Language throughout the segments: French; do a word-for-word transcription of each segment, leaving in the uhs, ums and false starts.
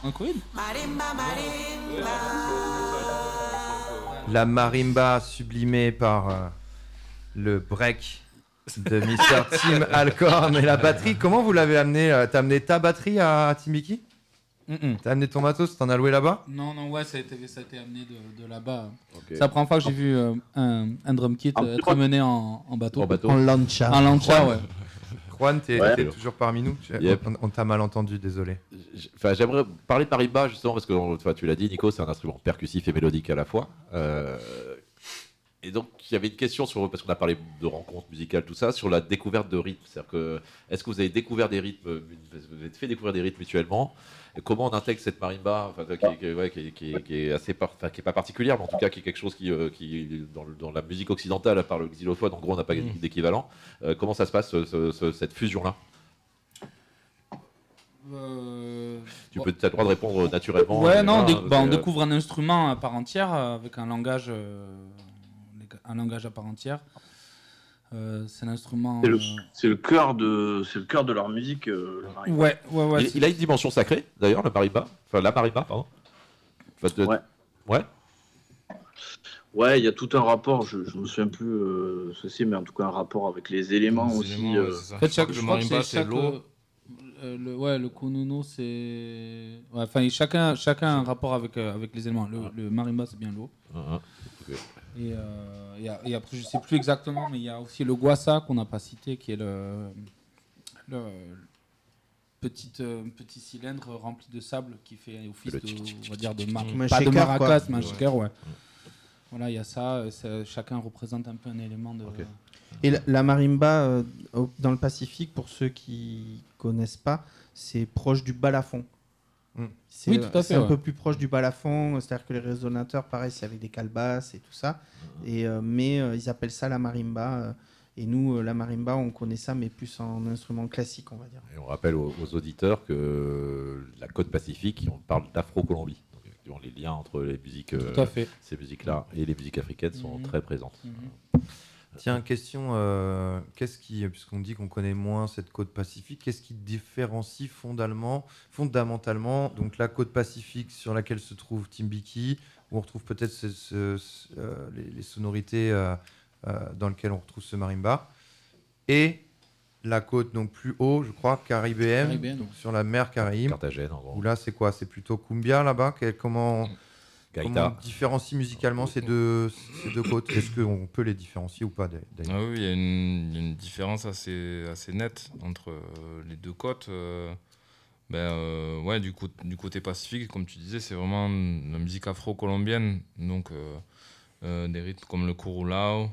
En Covid. La marimba sublimée par euh, le break de mister Tim Alcorn et la batterie. Comment vous l'avez amené euh, T'as amené ta batterie à Timbiki? Mm-mm. T'as amené ton matos? T'en as loué là-bas? Non, non, ouais, ça a été, ça a été amené de, de là-bas. Ok. C'est la première fois que j'ai vu euh, un, un drum kit En euh, être amené en, en bateau. En bateau. En lancha. En lancha, ouais. Juan, t'es, Ouais. t'es toujours parmi nous? Yep. On, on t'a mal entendu, désolé. J- Enfin, j'aimerais parler de marimba justement parce que enfin, tu l'as dit, Nico, c'est un instrument percussif et mélodique à la fois. Euh, et donc, il y avait une question sur parce qu'on a parlé de rencontres musicales, tout ça, sur la découverte de rythmes. C'est-à-dire que est-ce que vous avez découvert des rythmes, vous avez fait découvrir des rythmes mutuellement? Et comment on intègre cette marimba, enfin, qui, est- qui est- ouais, qui, est- qui est- qui est assez, par- enfin, qui est pas particulière, mais en tout cas qui est quelque chose qui, euh, qui dans, le- dans la musique occidentale, à part le xylophone, en gros, on n'a pas Mm. d'équivalent. Euh, comment ça se passe ce- ce- ce- cette fusion-là? Euh, Tu bon. peux, as le droit de répondre naturellement. Ouais, mais non, on, voilà, dé- bah, on c'est, euh, découvre un instrument à part entière euh, avec un langage, euh, un langage à part entière. Euh, c'est un instrument. C'est le, euh, c'est le cœur de, c'est le cœur de leur musique. Euh, le marimba. Ouais, ouais, ouais. il, c'est- il a une dimension sacrée, d'ailleurs, le marimba. Enfin, la marimba, pardon. Enfin, de- Ouais. Ouais. Ouais, il y a tout un rapport. Je, je me souviens plus euh, ce que c'est, mais en tout cas un rapport avec les éléments Les aussi. éléments, ouais, euh, c'est ça. En fait, Je chaque, crois que je le crois que marimba, c'est c'est chaque, l'eau. euh, le, ouais, le kununo, c'est. Ouais, enfin, chacun, chacun a un rapport avec, euh, avec les éléments. Le, le marimba, c'est bien l'eau. Hein, hein. Ok. Et, euh, et, a- et après, je sais plus exactement, mais il y a aussi le guassa qu'on n'a pas cité, qui est le, le petit, euh, petit cylindre rempli de sable qui fait office Le de, tchic, tchic, on va dire, de mar- Comme un pas de shaker, maracas, quoi. mais un Ouais. shaker, ouais. Voilà, il y a ça. euh, c'est- Chacun représente un peu un élément de. Ok. Et la, la marimba euh, au- dans le Pacifique, pour ceux qui connaissent pas, c'est proche du balafon. Mm. C'est, Oui, tout à c'est fait, un ouais. peu plus proche du balafon, c'est-à-dire que les résonateurs, pareil, c'est avec des calebasses et tout ça. Et, euh, mais euh, ils appellent ça la marimba. euh, et nous, euh, la marimba, on connaît ça, mais plus en instrument classique, on va dire. Et on rappelle aux, aux auditeurs que la côte pacifique, on parle d'Afro-Colombie. Donc, effectivement, les liens entre les musiques, euh, Tout à fait. ces musiques-là et les musiques africaines sont Mhm. très présentes. Mhm. Tiens, question, euh, qu'est-ce qui, puisqu'on dit qu'on connaît moins cette côte pacifique, qu'est-ce qui différencie fondamentalement, fondamentalement donc la côte pacifique sur laquelle se trouve Timbiki, où on retrouve peut-être ce- ce- ce- euh, les, les sonorités euh, euh, dans lesquelles on retrouve ce marimba, et la côte donc plus haut, je crois, caribéenne, Caribéenne, donc ouais. sur la mer Caraïbe, Carthagène, en gros. où là c'est quoi? C'est plutôt cumbia là-bas? Quel- comment, comment on Gaïta. différencie musicalement ces deux, ces deux côtes? Est-ce qu'on peut les différencier ou pas d'ailleurs? Ah oui, il y a une, il y a une différence assez, assez nette entre euh, les deux côtes. euh, ben, euh, ouais, du, cô- du côté pacifique, comme tu disais, c'est vraiment la musique afro-colombienne. Donc, euh, euh, des rythmes comme le kurulao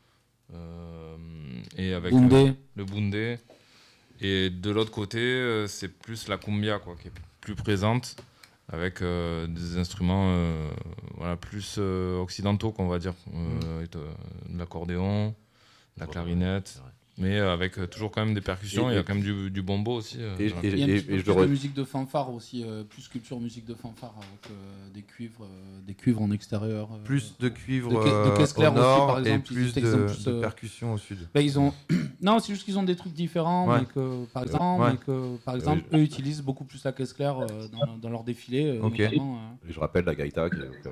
euh, et avec euh, Bundé. le bundé. Et de l'autre côté, euh, c'est plus la cumbia quoi, qui est plus présente avec euh, des instruments euh, voilà, plus euh, occidentaux, qu'on va dire. Euh, avec, euh, de l'accordéon, de la Ouais, clarinette, c'est vrai. mais euh, avec euh, toujours quand même des percussions. Et- Il y a et- quand même du, du bombo aussi. euh, Et, dans la- et- Il y a un et- petit peu et je plus le de re- musique de fanfare aussi, euh, plus culture musique de fanfare avec euh, des cuivres, euh, des cuivres en extérieur. euh. Plus de cuivre de ca- de euh, caisse claire au aussi, nord par et exemple, ils plus de, utilisent en plus, de euh, percussions au sud. Ben, ils ont non, c'est juste qu'ils ont des trucs différents, Ouais. mais que par exemple, Ouais. mais que, par exemple oui, eux utilisent beaucoup plus la caisse claire euh, dans, dans leur défilé, euh, Ok. notamment. euh. et je rappelle la gaïta qui est,